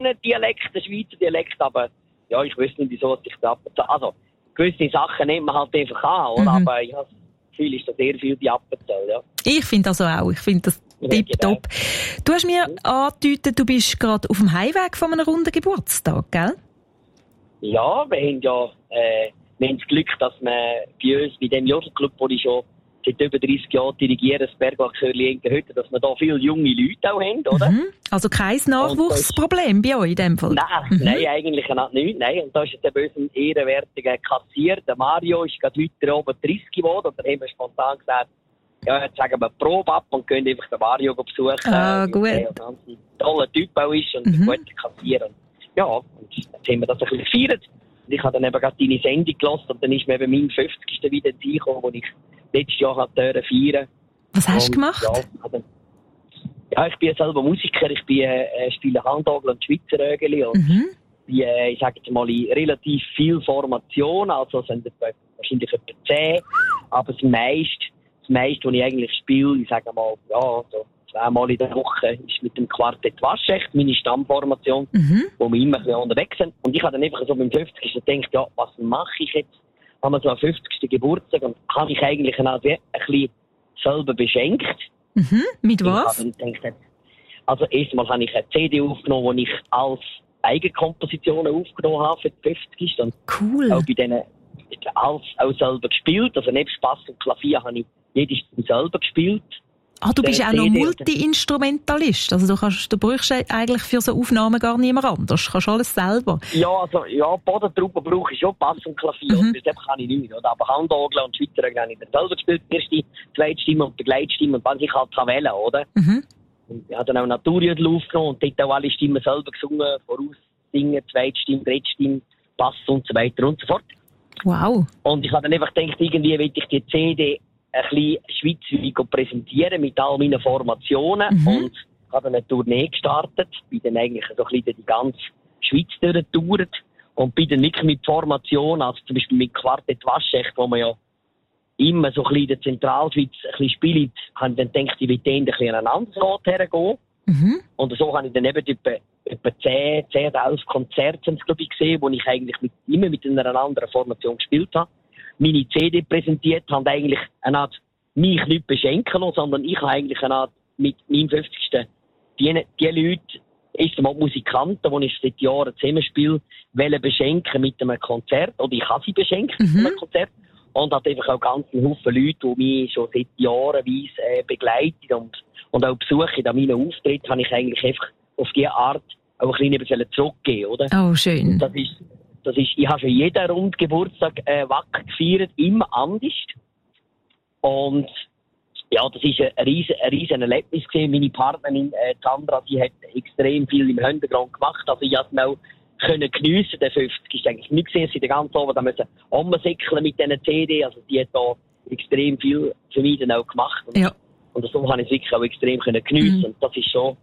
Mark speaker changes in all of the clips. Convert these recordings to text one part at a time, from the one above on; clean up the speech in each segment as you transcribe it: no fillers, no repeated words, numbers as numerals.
Speaker 1: Dialekt, ein Schweizer Dialekt, aber ja, ich wüsste nicht, wieso ich da Appenzell... Also, gewisse Sachen nimmt man halt einfach an, oder? Aber ich habe das Gefühl, ist da sehr viel die Appenzell, ja.
Speaker 2: Ich finde das auch. Ich finde das tipptopp. Du hast mir angedeutet, du bist gerade auf dem Heimweg von einem runden Geburtstag, gell?
Speaker 1: Ja, wir haben das Glück, dass man bei uns, bei dem Jodelclub, wo ich schon seit über 30 Jahren dirigiere, das Bergwachshörli Engerhütte, dass wir da viele junge Leute auch haben, oder?
Speaker 2: Also kein Nachwuchsproblem bei euch in dem Fall?
Speaker 1: Nein, eigentlich nicht. Nein. Und da ist jetzt bei uns ein ehrenwertiger Kassier, der Mario, ist gerade heute oben 30 geworden, und da haben wir spontan gesagt, ja, jetzt sagen wir Probe ab und gehen einfach den Mario besuchen.
Speaker 2: Gut.
Speaker 1: Der ein toller Typ auch ist und ein guter Kassier. Ja, und jetzt haben wir das ein bisschen gefeiert. Und ich habe dann eben gerade deine Sendung gehört und dann ist mir eben mein 50. wieder reingekommen, wo ich letztes Jahr feiern durfte.
Speaker 2: Was hast du gemacht?
Speaker 1: Ja, ich bin selber Musiker, ich spiele Handorgel und Schweizer Ögeli und ich sage jetzt mal in relativ viel Formation, also sind wahrscheinlich etwa 10, aber das meiste, was ich eigentlich spiele, ich sage mal, ja, so 2-mal in der Woche ist mit dem Quartett Waschecht, meine Stammformation, wo wir immer ein bisschen unterwegs sind. Und ich habe dann einfach so beim 50. gedacht, ja, was mache ich jetzt? Haben wir so einen 50. Geburtstag und habe ich eigentlich ein bisschen selber beschenkt.
Speaker 2: Mit was?
Speaker 1: Also erstmal habe ich eine CD aufgenommen, die ich als Eigenkompositionen aufgenommen habe für die 50. Und
Speaker 2: cool.
Speaker 1: Auch bei denen auch selber gespielt. Also neben Bass und Klavier habe ich jede Stimme selber gespielt.
Speaker 2: Du bist auch noch Multi-Instrumentalist. Also du brauchst eigentlich für so Aufnahmen gar niemand anders. Du kannst alles selber.
Speaker 1: Ja, Bodentruppen brauche ich schon, Bass und Klavier. Das kann ich nicht. Oder? Aber Handorgel und Schweizer habe ich dann selber gespielt. Erste, zweite Stimme und Begleitstimme. Und was ich halt wählen kann, oder? Und ich habe dann auch Naturjodel aufgenommen und dort auch alle Stimmen selber gesungen. Voraussingen, zweite Stimme, dritte Stimme, Bass und so weiter und so fort.
Speaker 2: Wow.
Speaker 1: Und ich habe dann einfach gedacht, irgendwie will ich die CD ein bisschen schweizweit präsentieren mit all meinen Formationen und habe dann eine Tournee gestartet, bin dann eigentlich so ein bisschen die ganze Schweiz durchgetourt und bin dann wirklich mit Formationen, also zum Beispiel mit Quartett Waschecht, wo man ja immer so ein bisschen in der Zentralschweiz ein bisschen spielt, habe ich dann gedacht, ich will denen ein bisschen an einen anderen Ort hergehen. Und so habe ich dann eben etwa 10 oder 11 Konzerte, glaube ich, gesehen, wo ich eigentlich immer mit einer anderen Formation gespielt habe. Meine CD präsentiert, haben eigentlich eine Art mich nicht beschenken lassen, sondern ich habe eigentlich eine Art mit meinem 50. Die Leute, erstmal die Musikanten, die ich seit Jahren zusammenspiele, wollen beschenken mit einem Konzert, oder ich habe sie beschenkt mit einem Konzert, und hat einfach auch ganz einen Haufen Leute, die mich schon seit Jahren begleiten und auch besuchen. An meinen Auftritten habe ich eigentlich einfach auf diese Art auch ein bisschen zurückgeben, oder?
Speaker 2: Oh, schön.
Speaker 1: Das ist, ich habe schon jeden runden Geburtstag wacker gefeiert, immer anders. Und ja, das ist ein riesen Erlebnis gewesen. Meine Partnerin Sandra, die hat extrem viel im Hintergrund gemacht. Also ich konnte es auch geniessen. Der 50 ist eigentlich nicht gesehen, sie den ganzen Abend da müssen umsäckeln mit diesen CD. Also die hat da extrem viel für mich dann auch gemacht. Und so habe ich es wirklich auch extrem geniessen. Und das ist schon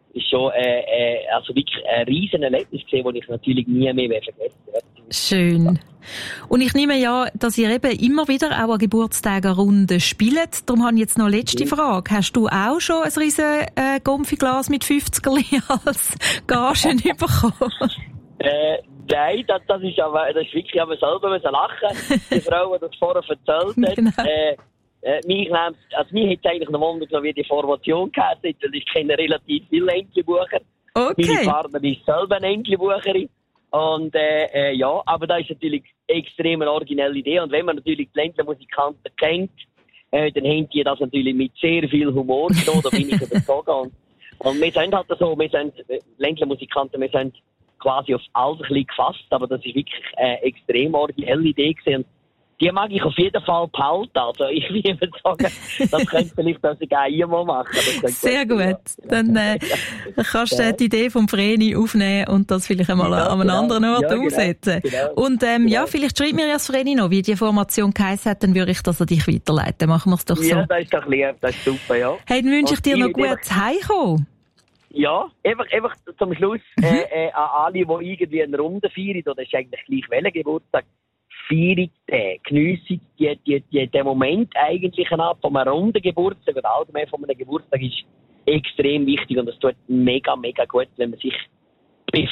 Speaker 1: also wirklich ein riesen Erlebnis gesehen, das ich natürlich nie mehr vergessen werde.
Speaker 2: Schön. Und ich nehme ja, dass ihr eben immer wieder auch an Geburtstagen-Runden spielt. Darum habe ich jetzt noch eine letzte Frage. Hast du auch schon ein riesen Gomfiglas mit 50er als Gagen bekommen?
Speaker 1: Nein, das ist wirklich, aber selber müssen lachen. Die Frau, die das vorher erzählt hat. Genau. Mich hat es eigentlich noch wundern, wie die Formation geheißen hat, weil ich kenne relativ viele Entlebucher.
Speaker 2: Okay.
Speaker 1: Meine Partnerin ist selber eine Entlebucherin. Und aber da ist natürlich extrem eine originelle Idee. Und wenn man natürlich die Ländlermusikanten kennt, dann haben die das natürlich mit sehr viel Humor getan, da bin ich überzeugt. Und wir sind halt so, Ländlermusikanten, wir sind quasi auf alles ein bisschen gefasst, aber das ist wirklich eine extrem originelle Idee gewesen. Die mag ich auf jeden Fall behalten. Also ich würde sagen, das könnte vielleicht auch sogar einmal machen.
Speaker 2: Sehr gut. Dann kannst du die Idee vom Vreni aufnehmen und das vielleicht einmal an einem anderen Ort umsetzen. Genau. Und vielleicht schreib mir ja das Vreni noch, wie die Formation geheißen hat, dann würde ich das an dich weiterleiten. Machen wir es doch so.
Speaker 1: Ja, das ist doch lieb, das ist super, ja.
Speaker 2: Hey, dann wünsche ich dir noch gutes Heimkommen. Ja,
Speaker 1: einfach zum Schluss an alle, die irgendwie eine Runde feiern, oder ist eigentlich gleich Wellengeburtstag, feiern geniessen den Moment eigentlich ab von einem runden Geburtstag oder allgemein von einem Geburtstag ist extrem wichtig und es tut mega, mega gut, wenn man sich